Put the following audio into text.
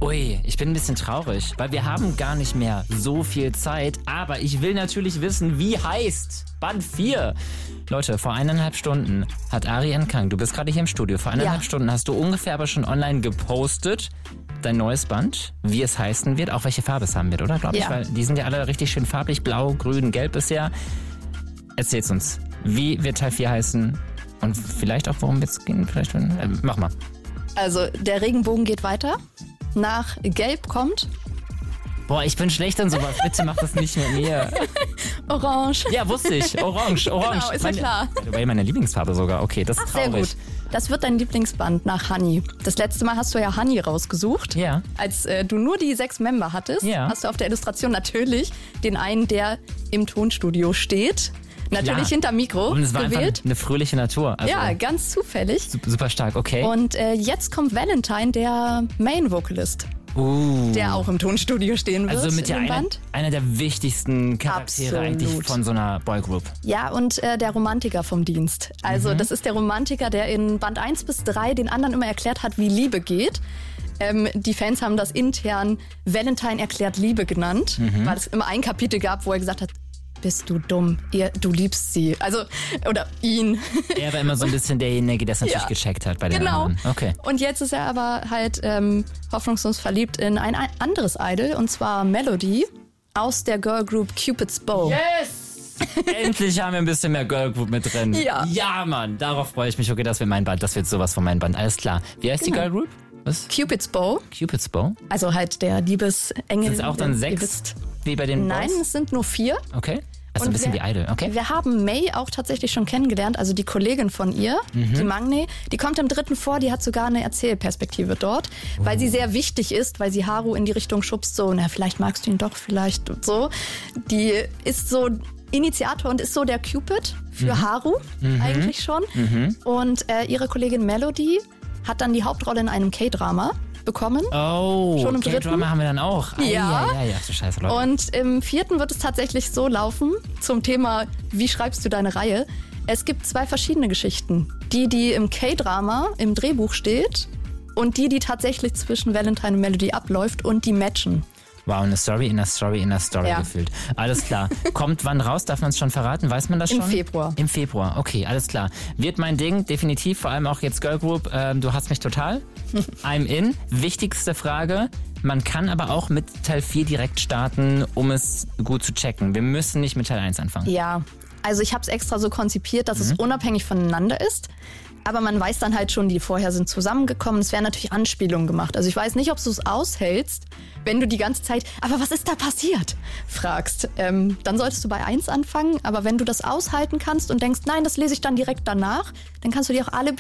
Ui, ich bin ein bisschen traurig, weil wir haben gar nicht mehr so viel Zeit. Aber ich will natürlich wissen, wie heißt Band 4? Leute, vor 1,5 Stunden hat Ari Nkang, du bist gerade hier im Studio, vor 1,5 Stunden hast du ungefähr aber schon online gepostet, dein neues Band, wie es heißen wird, auch welche Farbe es haben wird, oder? Glaube ich, weil die sind ja alle richtig schön farblich, blau, grün, gelb bisher. Erzähl's uns, wie wird Teil 4 heißen und vielleicht auch, worum wird's gehen? Mach mal. Also, der Regenbogen geht weiter. Nach Gelb kommt... Boah, ich bin schlecht an sowas. Bitte mach das nicht mit mir. Orange. Ja, wusste ich. Orange. Genau, ist ja klar. Meine Lieblingsfarbe sogar. Okay, das ist traurig. Sehr gut. Das wird dein Lieblingsband nach Honey. Das letzte Mal hast du ja Honey rausgesucht. Ja. Als du nur die 6 Member hattest, hast du auf der Illustration natürlich den einen, der im Tonstudio steht. Natürlich hinterm Mikro und es war gewählt. Einfach eine fröhliche Natur. Also ja, ganz zufällig. Super stark, okay. Und jetzt kommt Valentine, der Main-Vocalist. Der auch im Tonstudio stehen wird. Also mit einer der wichtigsten Charaktere eigentlich von so einer Boygroup. Ja, und der Romantiker vom Dienst. Also das ist der Romantiker, der in Band 1 bis 3 den anderen immer erklärt hat, wie Liebe geht. Die Fans haben das intern Valentine erklärt Liebe genannt, weil es immer ein Kapitel gab, wo er gesagt hat, bist du dumm, du liebst sie. Also, oder ihn. Er war immer so ein bisschen derjenige, der es natürlich gecheckt hat bei den anderen. Okay. Und jetzt ist er aber halt hoffnungslos verliebt in ein anderes Idol, und zwar Melody aus der Girlgroup Cupid's Bow. Yes! Endlich haben wir ein bisschen mehr Girlgroup mit drin. Ja, Mann, darauf freue ich mich. Okay, das wird mein Band, das wird sowas von meinem Band. Alles klar. Wie heißt die Girlgroup? Was? Cupid's Bow. Cupid's Bow? Also halt der Liebesengel. Sind es auch dann 6, wie bei den Nein, Boys? Es sind nur 4. Okay. Also ein bisschen wie Idol, okay. Wir haben May auch tatsächlich schon kennengelernt, also die Kollegin von ihr, die Mangne. Die kommt im 3. vor, die hat sogar eine Erzählperspektive dort, weil sie sehr wichtig ist, weil sie Haru in die Richtung schubst, so, na, vielleicht magst du ihn doch, vielleicht so. Die ist so Initiator und ist so der Cupid für Haru eigentlich schon. Und ihre Kollegin Melody hat dann die Hauptrolle in einem K-Drama bekommen. Oh, schon im 3. K-Drama haben wir dann auch. Ja. So scheiße, Leute. Und im 4. wird es tatsächlich so laufen, zum Thema, wie schreibst du deine Reihe? Es gibt 2 verschiedene Geschichten. Die im K-Drama im Drehbuch steht und die tatsächlich zwischen Valentine und Melody abläuft und die matchen. Wow, eine Story in der Story in der Story gefühlt. Alles klar. Kommt wann raus? Darf man es schon verraten? Weiß man das schon? Im Februar. Im Februar, okay, alles klar. Wird mein Ding, definitiv, vor allem auch jetzt Girl Group. Du hast mich total. I'm in. Wichtigste Frage. Man kann aber auch mit Teil 4 direkt starten, um es gut zu checken. Wir müssen nicht mit Teil 1 anfangen. Ja, also ich habe es extra so konzipiert, dass es unabhängig voneinander ist. Aber man weiß dann halt schon, die vorher sind zusammengekommen. Es werden natürlich Anspielungen gemacht. Also ich weiß nicht, ob du es aushältst, wenn du die ganze Zeit, aber was ist da passiert, fragst. Dann solltest du bei 1 anfangen. Aber wenn du das aushalten kannst und denkst, nein, das lese ich dann direkt danach, dann kannst du dir auch alle